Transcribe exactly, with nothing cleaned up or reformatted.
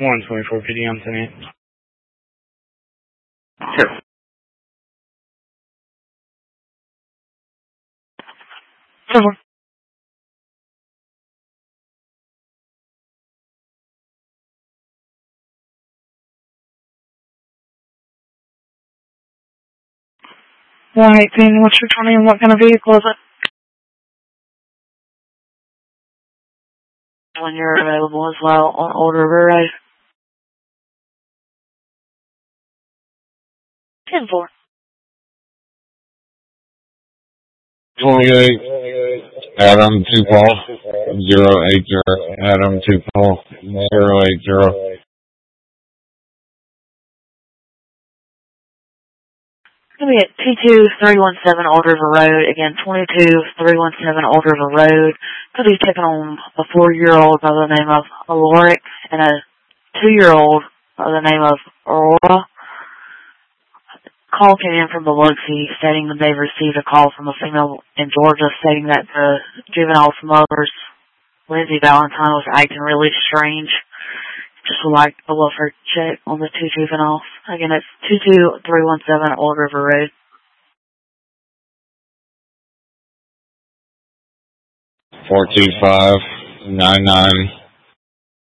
one twenty-four P D on ten eight. Sure. Sure. one eighteen, what's your twenty and what kind of vehicle is it? When you're available as well on Old River Road. ten four. twenty-eight, Adam two Paul, zero eight zero, Adam two Paul, zero eight zero. It's going to be at two two three one seven Old River Road. Again, twenty-two three one seven Old River Road. Could be taking on a four-year-old by the name of Aloric and a two-year-old by the name of Aurora. Call came in from Biloxi stating that they received a call from a female in Georgia stating that the juvenile's mother's Lindsay Valentine was acting really strange. Just would like a welfare check on the two juveniles. Again, it's two two three one seven Old River Road. four two five nine nine